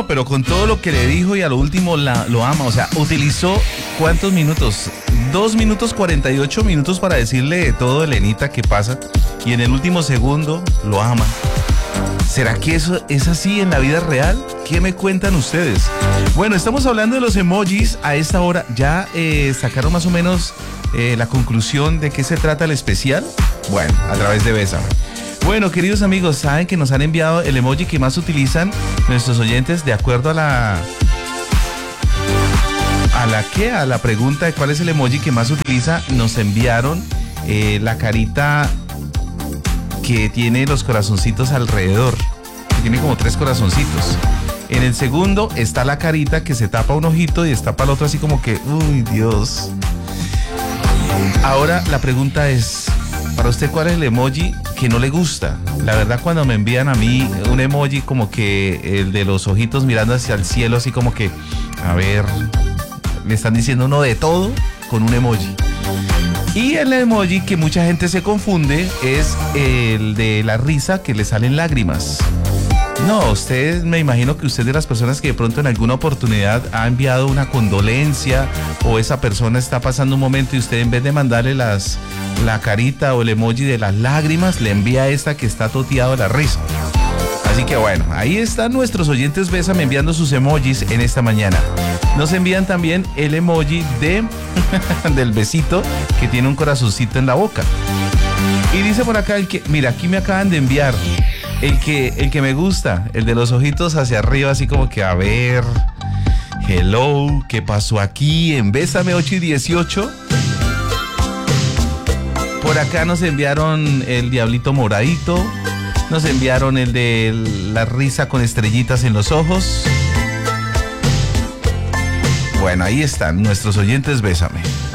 No, pero con todo lo que le dijo y a lo último lo ama. O sea, utilizó ¿cuántos minutos? 2 minutos 48 minutos para decirle de todo, Elenita, que pasa. Y en el último segundo lo ama. ¿Será que eso es así en la vida real? ¿Qué me cuentan ustedes? Bueno, estamos hablando de los emojis a esta hora. ¿Ya sacaron más o menos la conclusión de qué se trata el especial? Bueno, a través de Bésame. Bueno, queridos amigos, saben que nos han enviado el emoji que más utilizan nuestros oyentes de acuerdo a la pregunta de cuál es el emoji que más utiliza. Nos enviaron la carita que tiene los corazoncitos alrededor, que tiene como 3 corazoncitos. En el segundo está la carita que se tapa un ojito y destapa el otro así como que, uy, Dios. Ahora la pregunta es, para usted, ¿cuál es el emoji que no le gusta? La verdad, cuando me envían a mí un emoji como que el de los ojitos mirando hacia el cielo, así como que, a ver, me están diciendo uno de todo con un emoji. Y el emoji que mucha gente se confunde es el de la risa que le salen lágrimas. No, usted, me imagino que usted es de las personas que de pronto en alguna oportunidad ha enviado una condolencia o esa persona está pasando un momento y usted en vez de mandarle la carita o el emoji de las lágrimas, le envía esta que está toteado de la risa. Así que bueno, ahí están nuestros oyentes Bésame enviando sus emojis en esta mañana. Nos envían también el emoji del besito que tiene un corazoncito en la boca. Y dice por acá mira, aquí me acaban de enviar el que me gusta, el de los ojitos hacia arriba, así como que a ver, hello, ¿qué pasó aquí en Bésame 8:18? Por acá nos enviaron el diablito moradito, nos enviaron el de la risa con estrellitas en los ojos. Bueno, ahí están nuestros oyentes Bésame.